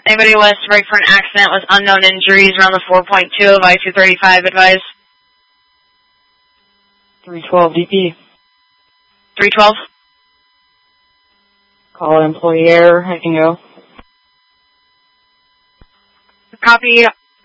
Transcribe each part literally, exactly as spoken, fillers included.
Anybody west to break for an accident with unknown injuries around the four point two of I two thirty-five, advise. three twelve D P. three twelve. Call employee error, I can go. Copy.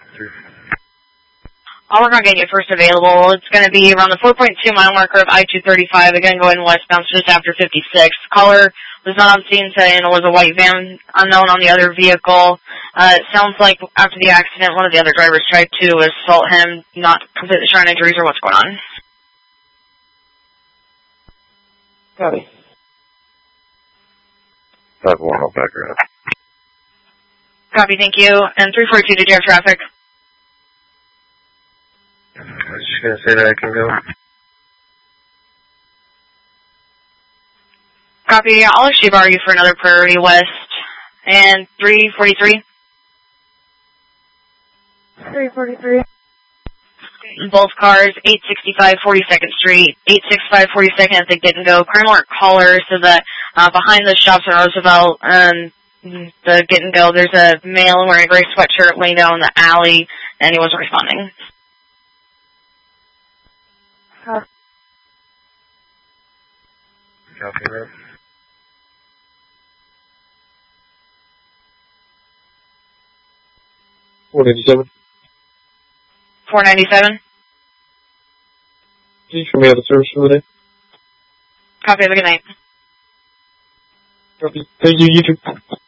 I'll work on getting you first available. It's going to be around the four point two mile marker of I two thirty-five, again going westbound just after fifty-six. Caller was not on scene today and it was a white van, unknown on the other vehicle. Uh, it sounds like after the accident, one of the other drivers tried to assault him, not completely sure on injuries or what's going on. Copy. five one, I'll back her up. Copy, thank you. And three forty-two, did you have traffic? I was just going to say that I can go. Copy, I'll actually bar you for another priority west. And three forty-three? three forty-three. Both cars, eight sixty-five forty-second Street, eight sixty-five forty-second if they didn't go. Crime alert caller, so that uh, behind the shops on Roosevelt, um, the get and go, there's a male wearing a gray sweatshirt laying down in the alley, and he wasn't responding. Huh. Copy that. four ninety-seven. four ninety-seven? Can you show me out of service for the day? Copy, have a good night. Copy. Thank you, you too.